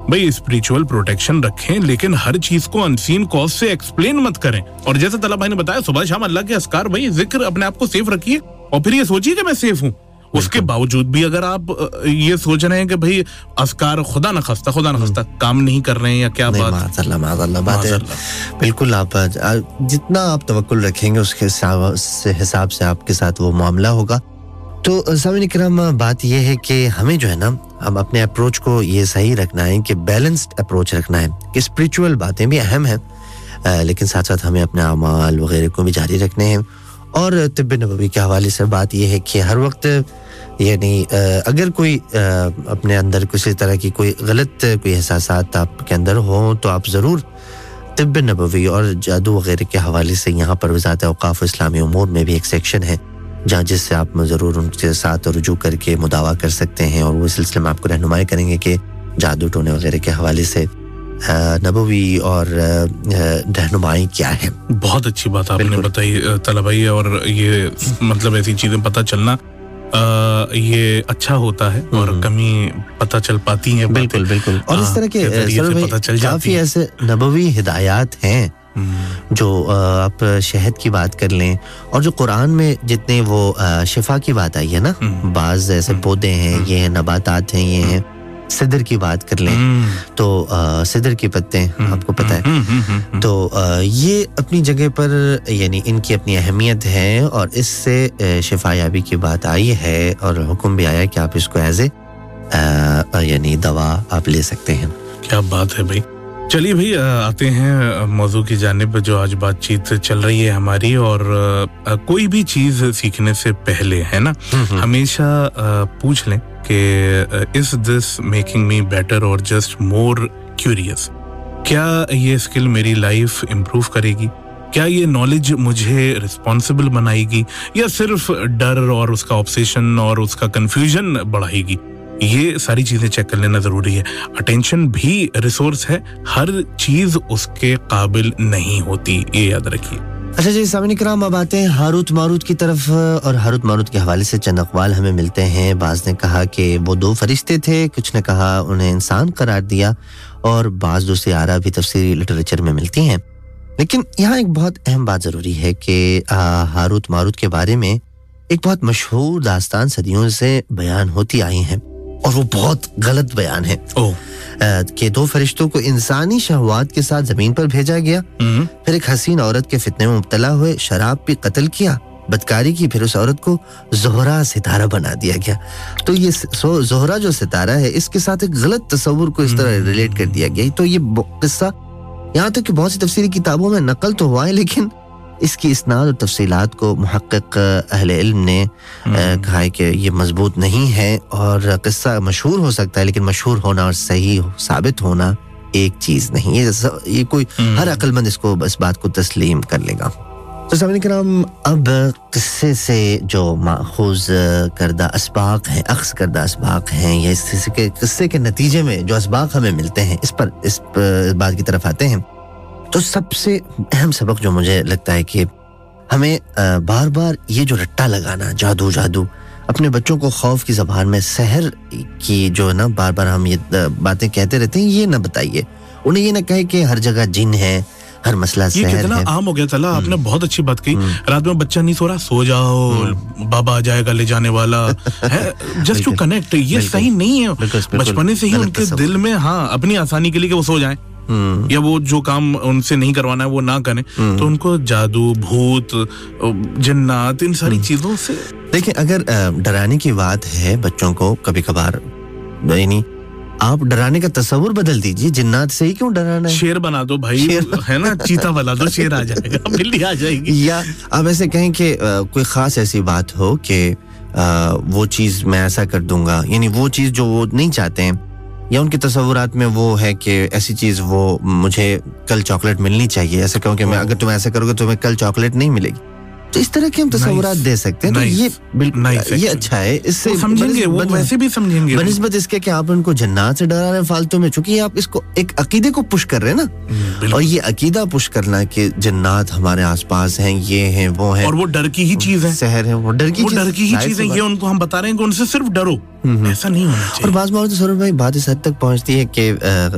भाई spiritual protection रखें, लेकिन हर चीज को अनसीन कॉज से एक्सप्लेन मत करें। और जैसे तला भाई ने बताया, सुबह शाम अल्लाह के अस्कार, भाई जिक्र, अपने आप को सेफ रखिए और फिर ये सोचिए कि मैं सेफ हूँ। उसके बावजूद भी अगर आप ये सोच रहे हैं कि भाई अस्कार खुदा न खस्ता काम नहीं कर रहे हैं या क्या बात, माज़अल्लाह बात है। बिल्कुल, आप जितना आप तवक्कुल रखेंगे उसके हिसाब से आपके साथ वो मामला होगा। तो सामीन इकराम, बात ये है कि हमें जो है ना, हम अपने अप्रोच को ये सही रखना है कि बैलेंस्ड अप्रोच रखना है कि स्पिरिचुअल बातें भी अहम हैं, लेकिन साथ साथ हमें अपने अमाल वगैरह को भी जारी रखने हैं। और तिब्ब नबवी के हवाले से बात यह है कि हर वक्त यानी अगर कोई अपने अंदर किसी तरह की कोई गलत कोई एहसासात आपके अंदर हो तो आप ज़रूर तिब्ब नबवी और जादू वगैरह के हवाले से यहाँ पर वज़ारत औक़ाफ़ इस्लामी उमूर में भी एक सेक्शन है जहाँ जिससे आप ज़रूर उनके साथ रुजू करके मुदावा कर सकते हैं और वो सिलसिले में आपको रहनुमाई करेंगे कि जादू टोने वगैरह के हवाले से नबवी और रहनुमाई क्या है। बहुत अच्छी बात आपने बताई तला भाई, और ये मतलब ऐसी चीजें पता चलना ये अच्छा होता है और कमी पता चल पाती है। बिल्कुल बिल्कुल। और इस तरह के काफी ऐसे नबवी हिदायत हैं जो आप शहद की बात कर लें, और जो कुरान में जितने वो शिफा की बात आई है ना, बाज ऐसे पौधे हैं, ये हैं नबातात हैं, ये हैं, सिदर की बात कर लें तो सिदर के पत्ते आपको पता है, तो ये अपनी जगह पर यानी इनकी अपनी अहमियत है और इससे शिफायाबी की बात आई है और हुक्म भी आया कि आप इसको एज ए यानी दवा आप ले सकते हैं। क्या बात है भाई। चलिए भाई, आते हैं मौजू की जानिब जो आज बातचीत चल रही है हमारी। और कोई भी चीज सीखने से पहले है ना, हमेशा पूछ लें कि is this making me better और जस्ट मोर क्यूरियस। क्या ये स्किल मेरी लाइफ इम्प्रूव करेगी? क्या ये नॉलेज मुझे रिस्पॉन्सिबल बनाएगी या सिर्फ डर और उसका ऑब्सेशन और उसका कंफ्यूजन बढ़ाएगी? ये सारी चीजें चेक कर लेना जरूरी है। अटेंशन भी रिसोर्स है, हर चीज उसके काबिल नहीं होती, ये याद रखिए। अच्छा जी सामीन किराम, अब आते हैं हारूत मारूत की तरफ। और हारूत मारूत के हवाले से चंद अक़वाल हमें मिलते हैं। बाज़ ने कहा कि वो दो फरिश्ते थे, कुछ ने कहा उन्हें इंसान करार दिया, और बाज़ दूसरी आरा भी तफसीरी लिटरेचर में मिलती हैं। लेकिन यहाँ एक बहुत अहम बात ज़रूरी है कि हारूत मारूत के बारे में एक बहुत मशहूर दास्तान सदियों से बयान होती आई है और वो बहुत गलत बयान है कि दो फरिश्तों को इंसानी शहवात के साथ जमीन पर भेजा गया, फिर एक हसीन औरत के फितने में मुब्तला हुए, शराब पी कत्ल किया, बदकारी की, फिर उस औरत को ज़ोहरा सितारा बना दिया गया। तो ये ज़ोहरा जो सितारा है, इसके साथ एक गलत तस्वुर को इस तरह रिलेट कर दिया गया। तो ये किस्सा यहाँ तक कि बहुत सी तफसीरी किताबों में नकल तो हुआ है, लेकिन इसकी इसनाद और तफसीलात को मुहक्किक अहले इल्म ने कहा है कि ये मजबूत नहीं है। और किस्सा मशहूर हो सकता है, लेकिन मशहूर होना और सही साबित होना एक चीज नहीं है। ये कोई हर अक्लमंद इसको इस बात को तस्लीम कर लेगा। तो सामीन किराम, अब किस्से से जो माखूज करदा असबाक हैं, अख्ज़ करदा असबाक हैं, या इस किस्से के नतीजे में जो असबाक हमें मिलते हैं, इस बात की तरफ आते हैं। तो सबसे अहम सबक जो मुझे लगता है कि हमें बार बार ये जो रट्टा लगाना, जादू अपने बच्चों को खौफ की ज़बान में सहर की जो है ना, बार बार हम ये बातें कहते रहते हैं, ये ना बताइए उन्हें, ये ना कहे कि हर जगह जिन है, हर मसला सहर है। ये कितना आम हो गया चला। आपने बहुत अच्छी बात कही। रात में बच्चा नहीं सो रहा, सो जाओ, बाबा आ जाएगा ले जाने वाला है, जस्ट टू कनेक्ट। ये सही नहीं है। बचपने से ही उनके दिल में अपनी आसानी के लिए कि वो सो जाए या वो जो काम उनसे नहीं करवाना है वो ना करें, तो उनको जादू, भूत, जिन्नात, इन सारी चीजों से देखिए, अगर डराने की बात है बच्चों को, कभी कभार यानी आप डराने का तस्वुर बदल दीजिए। जिन्नात से ही क्यों डराना है? शेर बना दो भाई, है ना, चीता बना दो, शेर आ जाएगा, बिल्ली आ जाएगी। या आप ऐसे कहें कि कोई खास ऐसी बात हो कि वो चीज मैं ऐसा कर दूंगा, यानी वो चीज जो वो नहीं चाहते हैं, या उनके तस्वुरात में वो है कि ऐसी चीज वो मुझे कल चॉकलेट मिलनी चाहिए, ऐसा कहूँ कि मैं अगर तुम ऐसा करोगे तो तुम्हें कल चॉकलेट नहीं मिलेगी। तो इस तरह के हम तस्वुरात दे सकते हैं। तो ये बिल्कुल ये अच्छा है, इससे समझेंगे वो, वैसे भी समझेंगे बनिस्बत इसके कि आप उनको जन्नत से डरा रहे हैं फालतू में, चूंकि आप इसको एक अकीदे को पुश कर रहे हैं ना, और ये अकीदा पुश करना कि जन्नत हमारे आसपास हैं, ये हैं, वो हैं, और वो डर की ही चीज है, शहर है, वो डर की ही चीज है, ये उनको हम बता रहे हैं कि उनसे सिर्फ डरो, ऐसा नहीं होना चाहिए। और बाज़ मौत सौरभ भाई बात इस हद तक पहुंचती है कि